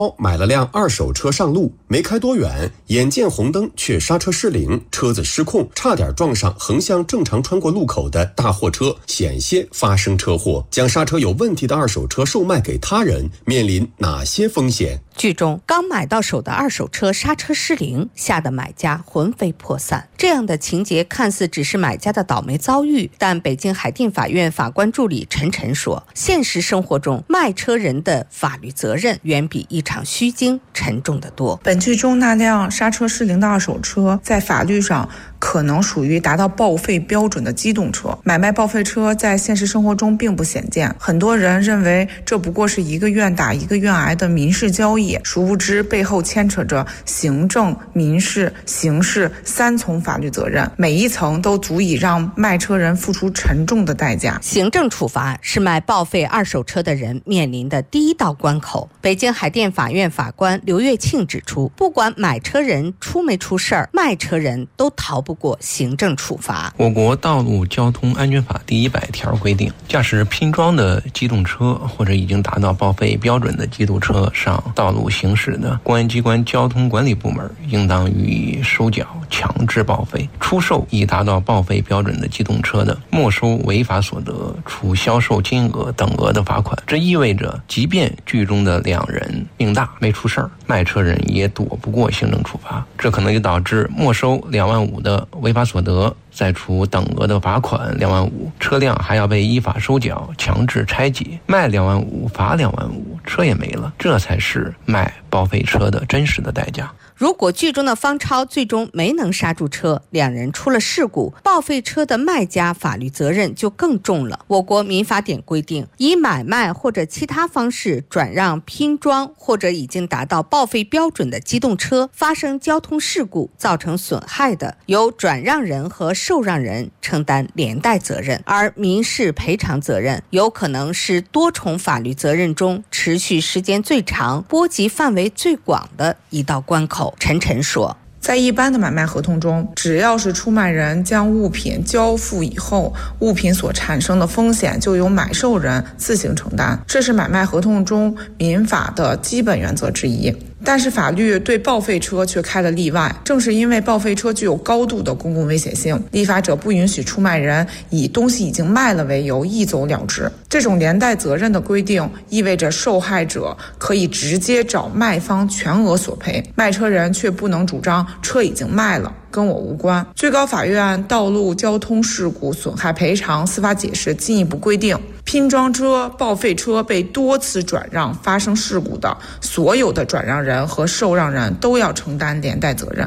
买了辆二手车上路，没开多远，眼见红灯却刹车失灵，车子失控，差点撞上横向正常穿过路口的大货车，险些发生车祸。将刹车有问题的二手车售卖给他人，面临哪些风险？ 剧中刚买到手的二手车刹车失灵，吓得买家魂飞魄散。这样的情节看似只是买家的倒霉遭遇，但北京海淀法院法官助理陈晨说，现实生活中卖车人的法律责任远比一场虚惊沉重得多。 本剧中那辆刹车失灵的二手车，在法律上可能属于达到报废标准的机动车。买卖报废车在现实生活中并不鲜见，很多人认为这不过是一个愿打一个愿挨的民事交易，殊不知背后牵扯着行政、民事、刑事3重法律责任，每一层都足以让卖车人付出沉重的代价。 行政处罚是卖报废二手车的人面临的第一道关口。北京海淀法院法官刘月庆指出，不管买车人出没出事儿，卖车人都逃不过行政处罚。 我国道路交通安全法第100条规定，驾驶拼装的机动车或者已经达到报废标准的机动车上道路行驶的，公安机关交通管理部门应当予以收缴强制报废。出售已达到报废标准的机动车的，没收违法所得，处销售金额等额的罚款。这意味着，即便剧中的2人命大没出事儿，卖车人也躲不过行政处罚。这可能就导致没收2万5的违法所得，再处等额的罚款2万5，车辆还要被依法收缴，强制拆解，卖2万5，罚2万5，车也没了。这才是卖报废车的真实的代价。 如果剧中的方超最终没能刹住车，2人出了事故，报废车的卖家法律责任就更重了。我国民法典规定，以买卖或者其他方式转让、拼装或者已经达到报废标准的机动车发生交通事故造成损害的，由转让人和受让人承担连带责任，而民事赔偿责任有可能是多重法律责任中持续时间最长、波及范围最广的一道关口。陈晨说， 在一般的买卖合同中，只要是出卖人将物品交付以后，物品所产生的风险就由买受人自行承担，这是买卖合同中民法的基本原则之一。但是法律对报废车却开了例外，正是因为报废车具有高度的公共危险性，立法者不允许出卖人以东西已经卖了为由一走了之。这种连带责任的规定意味着受害者可以直接找卖方全额索赔，卖车人却不能主张车已经卖了，跟我无关。最高法院道路交通事故损害赔偿司法解释进一步规定，拼装车、报废车被多次转让发生事故的，所有的转让人和受让人都要承担连带责任。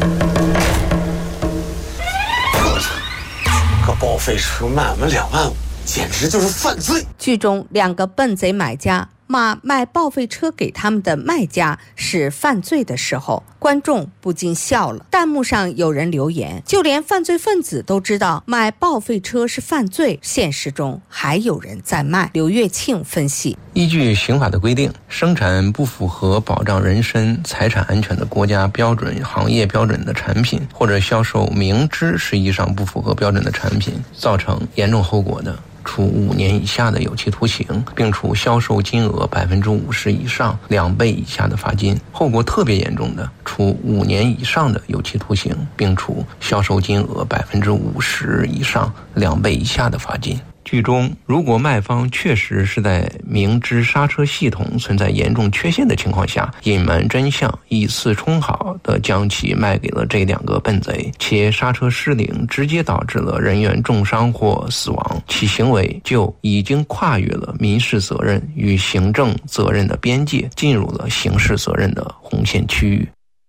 个报废车卖我们2万5，简直就是犯罪。 剧中2个笨贼买家骂卖报废车给他们的卖家是犯罪的时候，观众不禁笑了。弹幕上有人留言，就连犯罪分子都知道卖报废车是犯罪，现实中还有人在卖。刘月庆分析， 依据刑法的规定，生产不符合保障人身财产安全的国家标准、行业标准的产品，或者销售明知实际上不符合标准的产品，造成严重后果的，处5年以下的有期徒刑，并处销售金额50%以上2倍以下的罚金；后果特别严重的，处5年以上的有期徒刑，并处销售金额50%以上2倍以下的罚金。剧中，如果卖方确实是在明知刹车系统存在严重缺陷的情况下，隐瞒真相，以次充好的将其卖给了这2个笨贼，且刹车失灵直接导致了人员重伤或死亡，其行为就已经跨越了民事责任与行政责任的边界，进入了刑事责任的红线区域。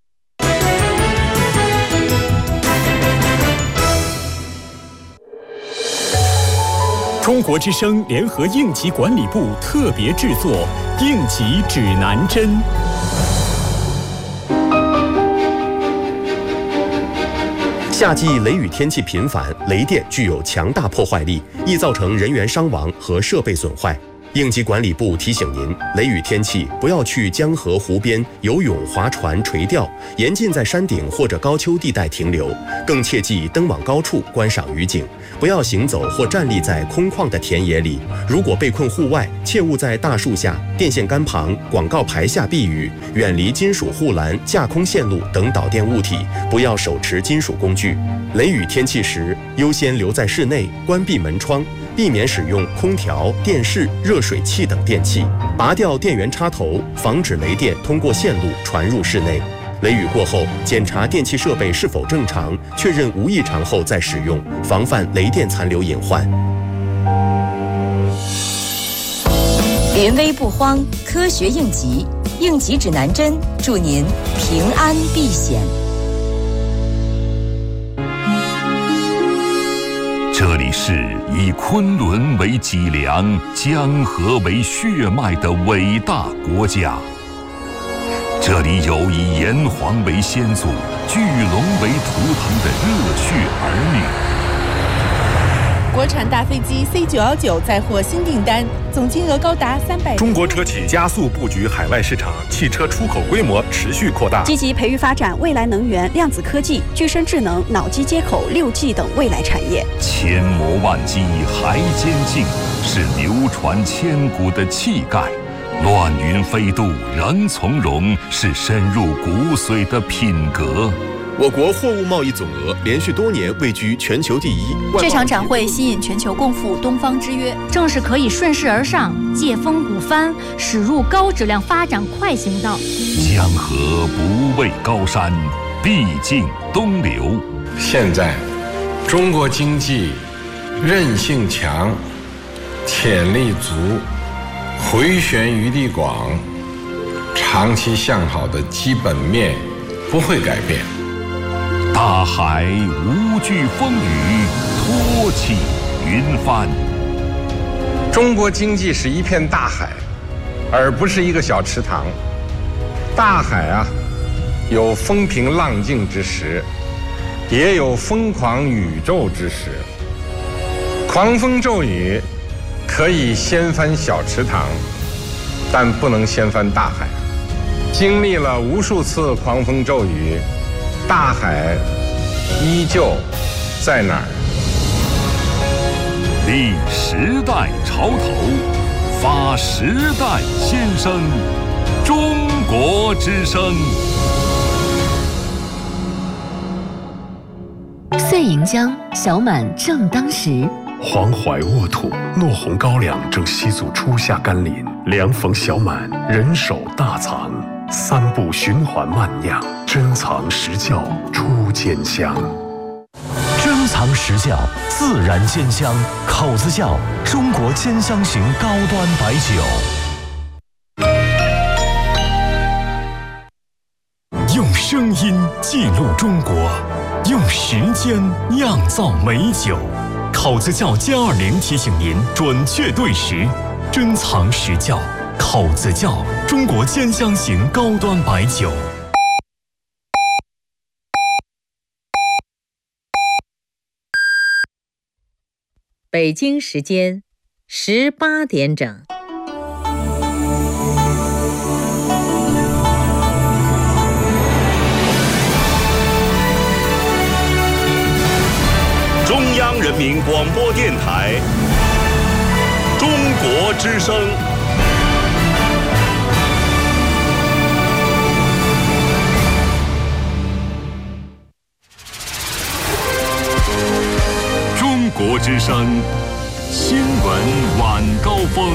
中国之声联合应急管理部特别制作《应急指南针》。 夏季雷雨天气频繁，雷电具有强大破坏力，易造成人员伤亡和设备损坏。 应急管理部提醒您，雷雨天气不要去江河湖边游泳、划船、垂钓，严禁在山顶或者高丘地带停留，更切忌登往高处观赏雨景，不要行走或站立在空旷的田野里。如果被困户外，切勿在大树下、电线杆旁、广告牌下避雨，远离金属护栏、架空线路等导电物体，不要手持金属工具。雷雨天气时，优先留在室内，关闭门窗，避免使用空调、电视、热水器等电器，拔掉电源插头，防止雷电通过线路传入室内。雷雨过后，检查电器设备是否正常，确认无异常后再使用，防范雷电残留隐患。 临危不慌，科学应急，应急指南针，祝您平安避险。 这里是以昆仑为脊梁、江河为血脉的伟大国家。这里有以炎黄为先祖、巨龙为图腾的热血儿女。 国产大飞机 C919 再获新订单，总金额高达300。 中国车企加速布局海外市场，汽车出口规模持续扩大， 积极培育发展未来能源、量子科技、具身智能、脑机接口、6G 等未来产业。 千磨万击还坚劲，是流传千古的气概；乱云飞渡仍从容，是深入骨髓的品格。 我国货物贸易总额连续多年位居全球第一。 这场展会吸引全球共赴东方之约， 正是可以顺势而上，借风鼓帆，驶入高质量发展快行道。 江河不畏高山，必经东流。 现在，中国经济韧性强，潜力足，回旋余地广，长期向好的基本面不会改变。 大海无惧风雨，托起云帆。 中国经济是一片大海，而不是一个小池塘。大海啊，有风平浪静之时，也有疯狂宇宙之时。狂风骤雨可以掀翻小池塘，但不能掀翻大海。经历了无数次狂风骤雨，大海依旧在哪儿？ 立时代潮头，发时代先声，中国之声。 岁迎江，小满正当时。 黄淮沃土，落红高粱正西祖初夏甘霖，凉逢小满，人手大藏。3步循环慢酿，珍藏实窖出坚香。 珍藏实窖，自然坚香。口子窖，中国坚香型高端白酒。 用声音记录中国，用时间酿造美酒。口子窖+20提醒您准确对时，珍藏实窖。口子窖，中国坚香型高端白酒。 北京时间18点整。 中央人民广播电台中国之声。 中国之声新闻晚高峰。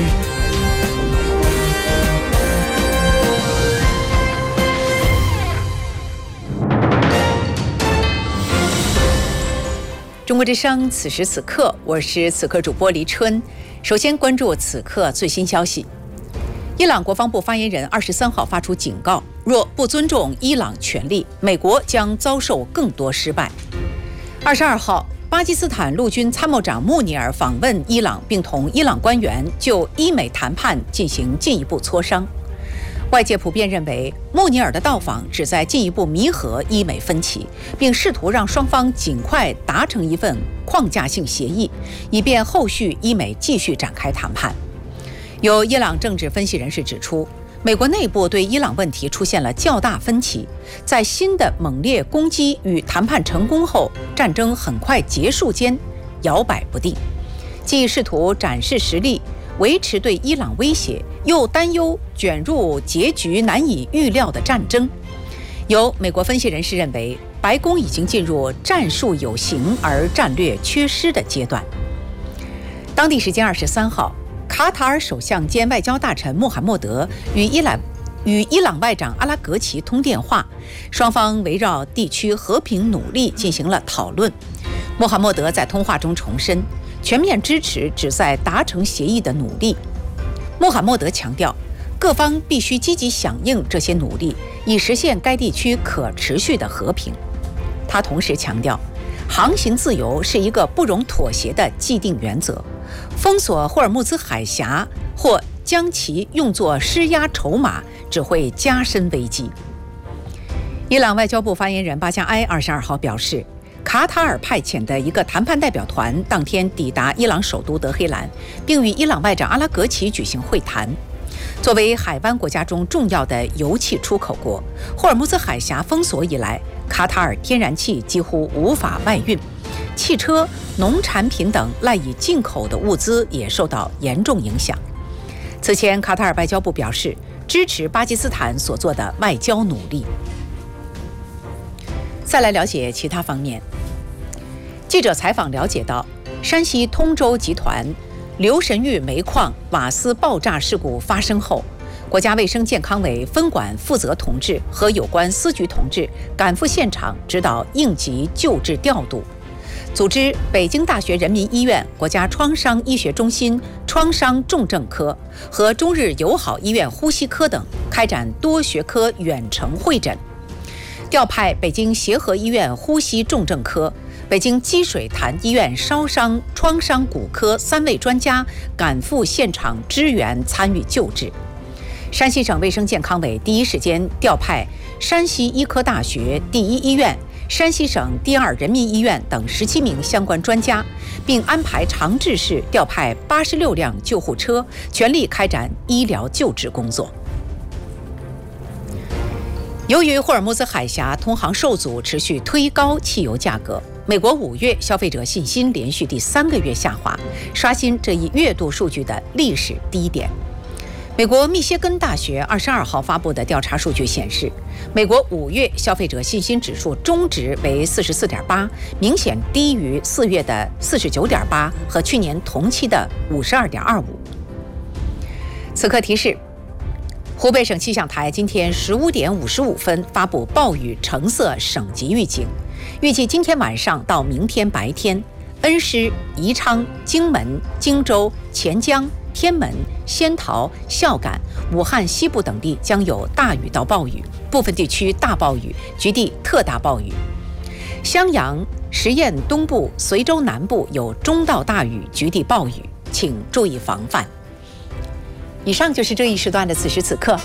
中国之声此时此刻，我是此刻主播黎春。首先关注此刻最新消息。伊朗国防部发言人23号发出警告，若不尊重伊朗权利，美国将遭受更多失败。22号，巴基斯坦陆军参谋长穆尼尔访问伊朗，并同伊朗官员就伊美谈判进行进一步磋商。外界普遍认为，穆尼尔的到访旨在进一步弥合伊美分歧，并试图让双方尽快达成一份框架性协议，以便后续伊美继续展开谈判。 有伊朗政治分析人士指出，美国内部对伊朗问题出现了较大分歧，在新的猛烈攻击与谈判成功后，战争很快结束间摇摆不定，既试图展示实力，维持对伊朗威胁，又担忧卷入结局难以预料的战争。有美国分析人士认为，白宫已经进入战术有形而战略缺失的阶段。当地时间23号，卡塔尔首相兼外交大臣穆罕默德与伊朗外长阿拉格齐通电话，双方围绕地区和平努力进行了讨论。穆罕默德在通话中重申，全面支持旨在达成协议的努力。穆罕默德强调，各方必须积极响应这些努力，以实现该地区可持续的和平。他同时强调，航行自由是一个不容妥协的既定原则，封锁霍尔木兹海峡或将其用作施压筹码，只会加深危机。伊朗外交部发言人巴加埃22号表示，卡塔尔派遣的一个谈判代表团当天抵达伊朗首都德黑兰，并与伊朗外长阿拉格齐举行会谈。作为海湾国家中重要的油气出口国，霍尔木兹海峡封锁以来，卡塔尔天然气几乎无法外运，汽车、农产品等赖以进口的物资也受到严重影响。此前，卡塔尔外交部表示支持巴基斯坦所做的外交努力。再来了解其他方面。记者采访了解到，山西通州集团刘神玉煤矿瓦斯爆炸事故发生后，国家卫生健康委分管负责同志和有关司局同志赶赴现场指导应急救治调度，组织北京大学人民医院国家创伤医学中心创伤重症科和中日友好医院呼吸科等开展多学科远程会诊，调派北京协和医院呼吸重症科、北京积水潭医院烧伤创伤骨科3位专家赶赴现场支援参与救治。山西省卫生健康委第一时间调派山西医科大学第一医院、山西省第二人民医院等17名相关专家，并安排长治市调派86辆救护车，全力开展医疗救治工作。由于霍尔木兹海峡通航受阻，持续推高汽油价格，美国5月消费者信心连续第3个月下滑，刷新这一月度数据的历史低点。美国密歇根大学22号发布的调查数据显示，美国5月消费者信心指数中值为44.8，明显低于4月的49.8和去年同期的52.25。此刻提示，湖北省气象台今天15点55分发布暴雨橙色省级预警，预计今天晚上到明天白天，恩施、宜昌、荆门、荆州、黔江、天门、仙桃、孝感、武汉西部等地将有大雨到暴雨，部分地区大暴雨，局地特大暴雨。襄阳、十堰东部、随州南部有中到大雨，局地暴雨，请注意防范。以上就是这一时段的此时此刻。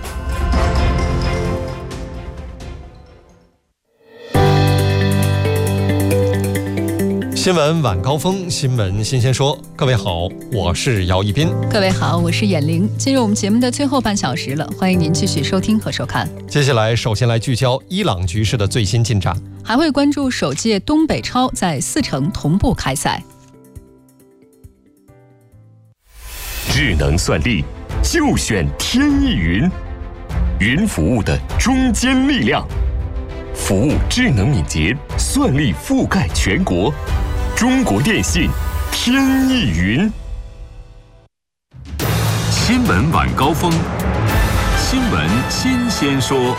新闻晚高峰，新闻新鲜说。各位好，我是姚一斌。 各位好，我是闫玲。进入我们节目的最后半小时了，欢迎您继续收听和收看。 接下来，首先来聚焦伊朗局势的最新进展， 还会关注首届东北超在4城同步开赛。 智能算力就选天翼云，云服务的中坚力量，服务智能敏捷，算力覆盖全国。中国电信天翼云。新闻晚高峰，新闻新鲜说。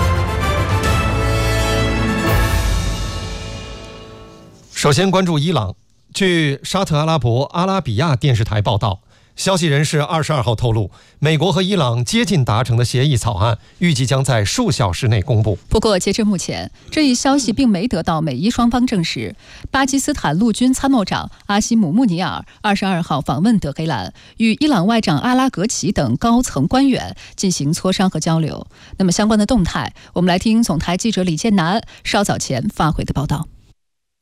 首先关注伊朗。据沙特阿拉伯阿拉比亚电视台报道，消息人士22号透露，美国和伊朗接近达成的协议草案预计将在数小时内公布。 不过，截至目前，这一消息并没得到美伊双方证实。巴基斯坦陆军参谋长阿西姆·穆尼尔22号访问德黑兰，与伊朗外长阿拉格齐等高层官员进行磋商和交流。那么相关的动态，我们来听总台记者李建南稍早前发回的报道。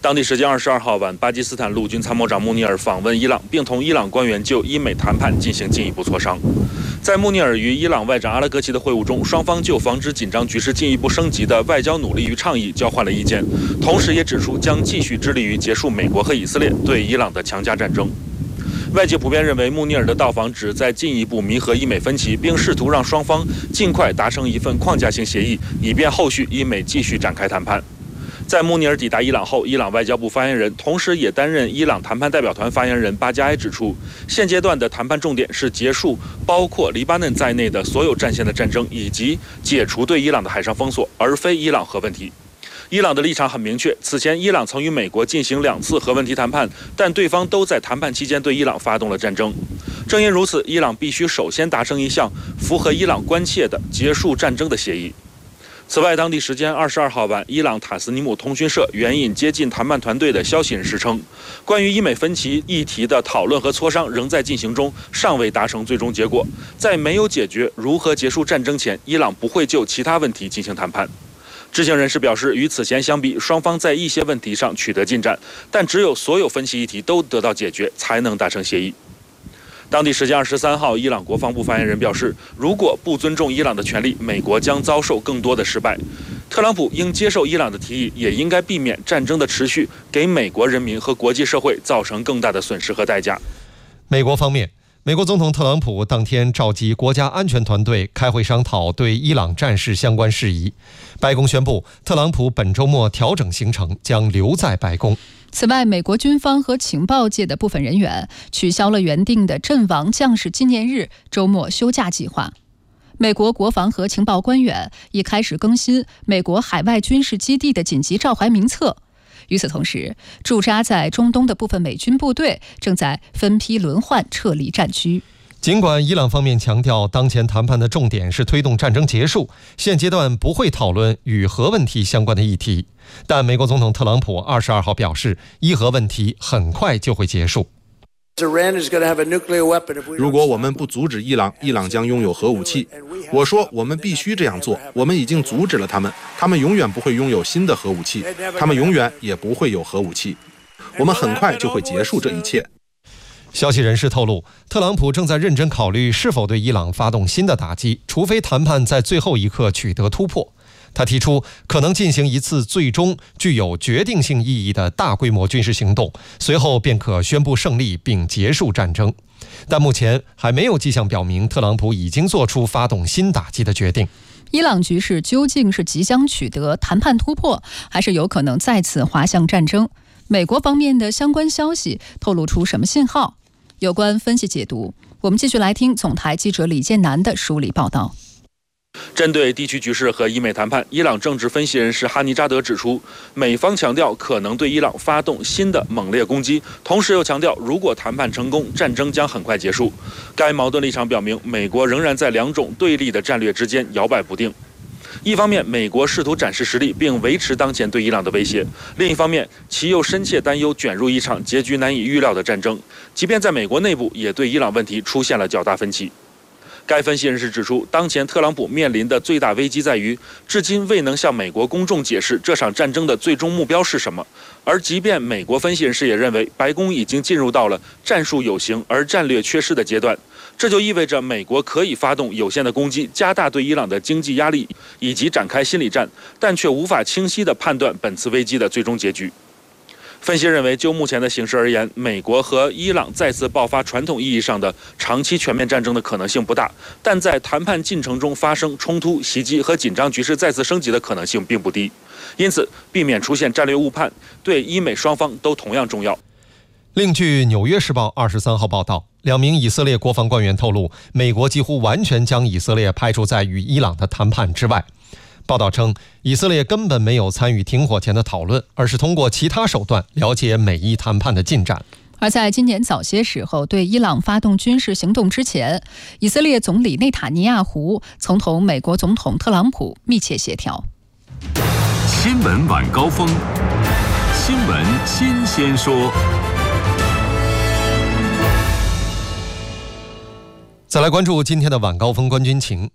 当地时间22号晚，巴基斯坦陆军参谋长穆尼尔访问伊朗，并同伊朗官员就伊美谈判进行进一步磋商。在穆尼尔与伊朗外长阿拉格齐的会晤中，双方就防止紧张局势进一步升级的外交努力与倡议交换了意见，同时也指出将继续致力于结束美国和以色列对伊朗的强加战争。外界普遍认为，穆尼尔的到访旨在进一步弥合伊美分歧，并试图让双方尽快达成一份框架性协议，以便后续伊美继续展开谈判。在穆尼尔抵达伊朗后，伊朗外交部发言人，同时也担任伊朗谈判代表团发言人巴加埃指出，现阶段的谈判重点是结束包括黎巴嫩在内的所有战线的战争，以及解除对伊朗的海上封锁，而非伊朗核问题。伊朗的立场很明确，此前伊朗曾与美国进行2次核问题谈判，但对方都在谈判期间对伊朗发动了战争。正因如此，伊朗必须首先达成一项符合伊朗关切的结束战争的协议。此外，当地时间22号晚，伊朗塔斯尼姆通讯社援引接近谈判团队的消息人士称，关于伊美分歧议题的讨论和磋商仍在进行中，尚未达成最终结果。在没有解决如何结束战争前，伊朗不会就其他问题进行谈判。知情人士表示，与此前相比，双方在一些问题上取得进展，但只有所有分歧议题都得到解决，才能达成协议。当地时间23号，伊朗国防部发言人表示，如果不尊重伊朗的权利，美国将遭受更多的失败。特朗普应接受伊朗的提议，也应该避免战争的持续给美国人民和国际社会造成更大的损失和代价。 美国方面，美国总统特朗普当天召集国家安全团队开会商讨对伊朗战事相关事宜。白宫宣布，特朗普本周末调整行程，将留在白宫。 此外，美国军方和情报界的部分人员取消了原定的阵亡将士纪念日周末休假计划。美国国防和情报官员已开始更新美国海外军事基地的紧急召回名册。与此同时，驻扎在中东的部分美军部队正在分批轮换撤离战区。 尽管伊朗方面强调，当前谈判的重点是推动战争结束，现阶段不会讨论与核问题相关的议题，但美国总统特朗普22号表示，伊核问题很快就会结束。 如果我们不阻止伊朗，伊朗将拥有核武器。我说我们必须这样做，我们已经阻止了他们，他们永远不会拥有新的核武器，他们永远也不会有核武器。我们很快就会结束这一切。 消息人士透露，特朗普正在认真考虑是否对伊朗发动新的打击，除非谈判在最后一刻取得突破。他提出可能进行一次最终具有决定性意义的大规模军事行动，随后便可宣布胜利并结束战争。但目前还没有迹象表明特朗普已经做出发动新打击的决定。 伊朗局势究竟是即将取得谈判突破，还是有可能再次滑向战争？美国方面的相关消息透露出什么信号？有关分析解读，我们继续来听总台记者李建南的梳理报道。 针对地区局势和伊美谈判，伊朗政治分析人士哈尼扎德指出，美方强调可能对伊朗发动新的猛烈攻击，同时又强调如果谈判成功，战争将很快结束。该矛盾立场表明，美国仍然在2种对立的战略之间摇摆不定。一方面，美国试图展示实力并维持当前对伊朗的威胁；另一方面，其又深切担忧卷入一场结局难以预料的战争。即便在美国内部，也对伊朗问题出现了较大分歧。该分析人士指出，当前特朗普面临的最大危机在于，至今未能向美国公众解释这场战争的最终目标是什么。而即便美国分析人士也认为，白宫已经进入到了战术有形而战略缺失的阶段。这就意味着美国可以发动有限的攻击，加大对伊朗的经济压力，以及展开心理战，但却无法清晰地判断本次危机的最终结局。分析认为，就目前的形势而言，美国和伊朗再次爆发传统意义上的长期全面战争的可能性不大，但在谈判进程中发生冲突、袭击和紧张局势再次升级的可能性并不低。因此，避免出现战略误判，对伊美双方都同样重要。 另据《纽约时报》23号报道，2名以色列国防官员透露，美国几乎完全将以色列排除在与伊朗的谈判之外。报道称，以色列根本没有参与停火前的讨论，而是通过其他手段了解美伊谈判的进展。 而在今年早些时候对伊朗发动军事行动之前，以色列总理内塔尼亚胡曾同美国总统特朗普密切协调。 新闻晚高峰，新闻新鲜说。 再来关注今天的晚高峰观军情。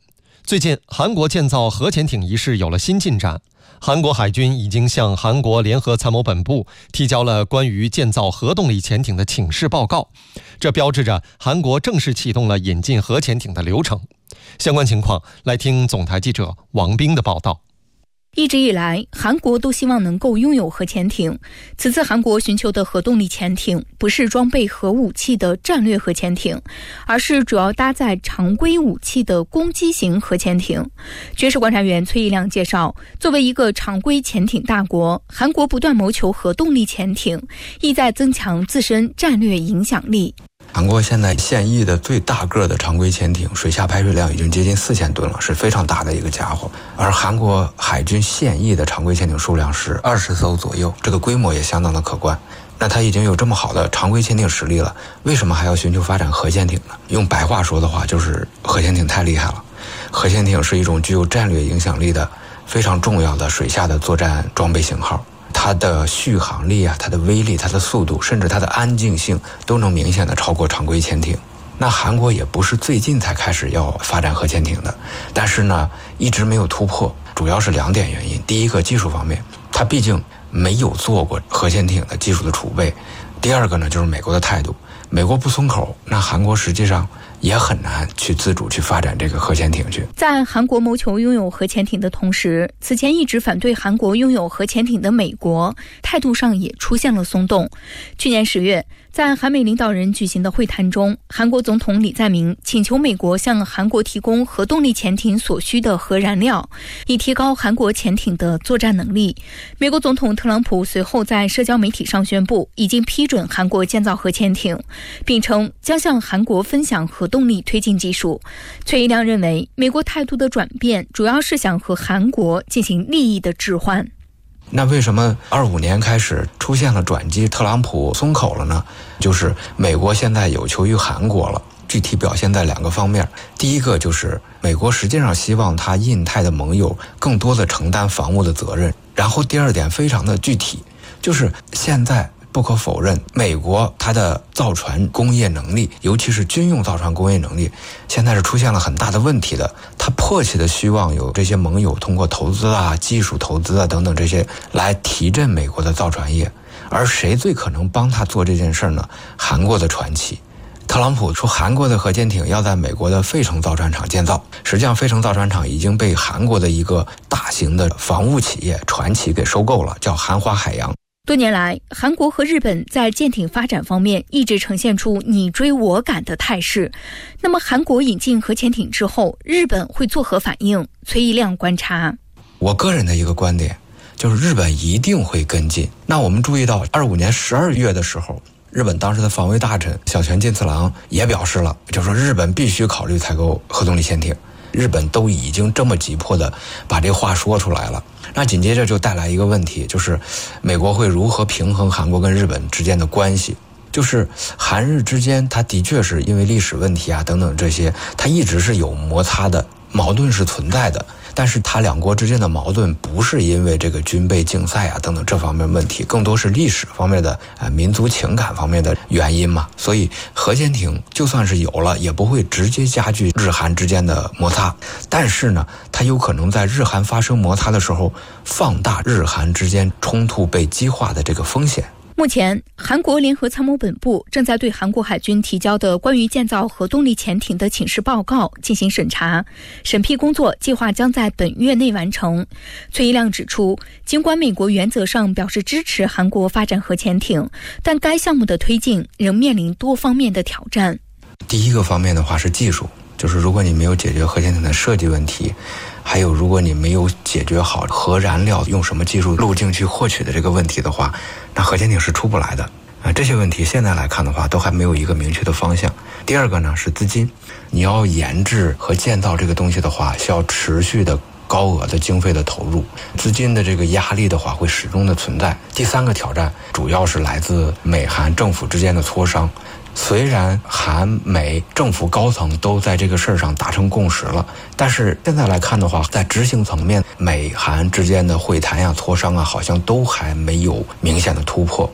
最近，韩国建造核潜艇一事有了新进展。韩国海军已经向韩国联合参谋本部提交了关于建造核动力潜艇的请示报告，这标志着韩国正式启动了引进核潜艇的流程。相关情况，来听总台记者王冰的报道。 一直以来，韩国都希望能够拥有核潜艇。此次韩国寻求的核动力潜艇不是装备核武器的战略核潜艇，而是主要搭载常规武器的攻击型核潜艇。军事观察员崔一亮介绍，作为一个常规潜艇大国，韩国不断谋求核动力潜艇，意在增强自身战略影响力。 韩国现在现役的最大个的常规潜艇水下排水量已经接近4000吨了，是非常大的一个家伙。而韩国海军现役的常规潜艇数量是20艘左右，这个规模也相当的可观。那它已经有这么好的常规潜艇实力了，为什么还要寻求发展核潜艇呢？用白话说的话，就是核潜艇太厉害了。核潜艇是一种具有战略影响力的非常重要的水下的作战装备型号。它的续航力啊，它的威力，它的速度，甚至它的安静性都能明显的超过常规潜艇。那韩国也不是最近才开始要发展核潜艇的，但是呢一直没有突破，主要是2点原因。第一个，技术方面，它毕竟没有做过核潜艇的技术的储备。第二个呢，就是美国的态度，美国不松口，那韩国实际上也很难去自主去发展这个核潜艇去。 在韩国谋求拥有核潜艇的同时，此前一直反对韩国拥有核潜艇的美国态度上也出现了松动。去年10月，在韩美领导人举行的会谈中，韩国总统李在明请求美国向韩国提供核动力潜艇所需的核燃料，以提高韩国潜艇的作战能力。美国总统特朗普随后在社交媒体上宣布，已经批准韩国建造核潜艇，并称将向韩国分享核动力推进技术。崔一亮认为，美国态度的转变主要是想和韩国进行利益的置换。 那为什么25年开始出现了转机，特朗普松口了呢？就是美国现在有求于韩国了，具体表现在2个方面。第一个就是美国实际上希望他印太的盟友更多的承担防务的责任。然后第二点非常的具体，就是现在不可否认，美国它的造船工业能力，尤其是军用造船工业能力，现在是出现了很大的问题的。它迫切的希望有这些盟友通过投资啊、技术投资啊等等这些来提振美国的造船业。而谁最可能帮他做这件事呢？韩国的传奇。特朗普说韩国的核潜艇要在美国的费城造船厂建造，实际上费城造船厂已经被韩国的一个大型的防务企业传奇给收购了，叫韩华海洋。 多年来，韩国和日本在舰艇发展方面一直呈现出你追我赶的态势。那么韩国引进核潜艇之后，日本会作何反应？崔一亮观察， 我个人的一个观点就是日本一定会跟进。那我们注意到25年12月的时候，日本当时的防卫大臣小泉进次郎也表示了，就说日本必须考虑采购核动力潜艇。日本都已经这么急迫的把这话说出来了，那紧接着就带来一个问题，就是美国会如何平衡韩国跟日本之间的关系。就是韩日之间，它的确是因为历史问题啊等等这些，它一直是有摩擦的，矛盾是存在的。但是它两国之间的矛盾不是因为这个军备竞赛啊等等这方面问题，更多是历史方面的民族情感方面的原因嘛。所以核潜艇就算是有了，也不会直接加剧日韩之间的摩擦，但是呢，它有可能在日韩发生摩擦的时候，放大日韩之间冲突被激化的这个风险。 目前，韩国联合参谋本部正在对韩国海军提交的关于建造核动力潜艇的请示报告进行审查，审批工作计划将在本月内完成。崔一亮指出，尽管美国原则上表示支持韩国发展核潜艇，但该项目的推进仍面临多方面的挑战。 第一个方面的话是技术，就是如果你没有解决核潜艇的设计问题，还有如果你没有解决好核燃料用什么技术路径去获取的这个问题的话，那核潜艇是出不来的。这些问题现在来看的话，都还没有一个明确的方向。第二个呢是资金，你要研制和建造这个东西的话，需要持续的高额的经费的投入，资金的这个压力的话会始终的存在。第三个挑战主要是来自美韩政府之间的磋商。虽然韩美政府高层都在这个事儿上达成共识了，但是现在来看的话，在执行层面，美韩之间的会谈呀、磋商啊，好像都还没有明显的突破。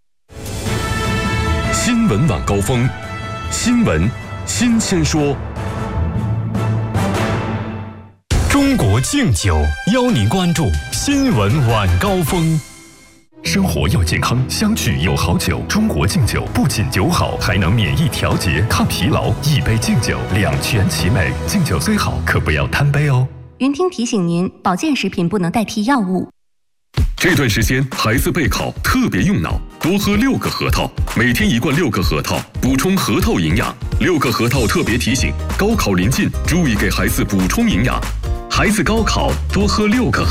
新闻晚高峰，新闻新鲜说。 中国敬酒邀您关注新闻晚高峰。生活要健康，相聚有好酒。中国敬酒不仅酒好，还能免疫调节、抗疲劳。一杯敬酒，两全其美。敬酒虽好，可不要贪杯哦。 云听提醒您，保健食品不能代替药物。 这段时间孩子备考特别用脑，多喝6个核桃，每天1罐6个核桃，补充核桃营养。6个核桃特别提醒：高考临近，注意给孩子补充营养。孩子高考多喝6个核桃。